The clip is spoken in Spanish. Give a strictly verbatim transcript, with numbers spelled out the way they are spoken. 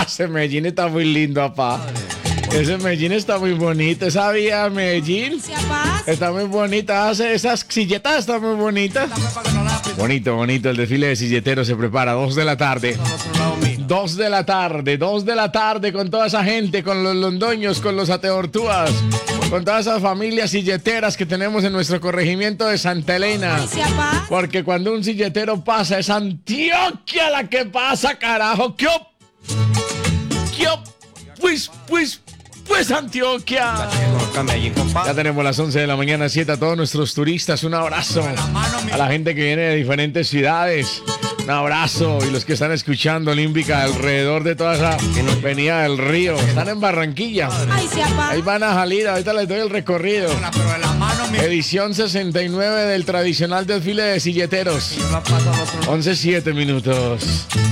Ese Medellín está muy lindo, papá. Ese Medellín está muy bonito. Esa vía de Medellín está muy bonita. Hace esas silletas están muy bonitas. Bonito, bonito. El desfile de silleteros se prepara. Dos de la tarde. Dos de la tarde. Dos de la tarde con toda esa gente, con los londoños, con los ateortúas, con todas esas familias silleteras que tenemos en nuestro corregimiento de Santa Elena. Porque cuando un silletero pasa, es Antioquia la que pasa, carajo. ¿Qué op? ¿Qué op? Pues, pues, pues Antioquia. Ya tenemos las once de la mañana, siete a todos nuestros turistas. Un abrazo a la gente que viene de diferentes ciudades. Un abrazo. Y los que están escuchando Olímpica alrededor de toda esa avenida del Río. Están en Barranquilla. Ahí van a salir. Ahorita les doy el recorrido. Edición sesenta y nueve del tradicional desfile de silleteros. once siete minutos.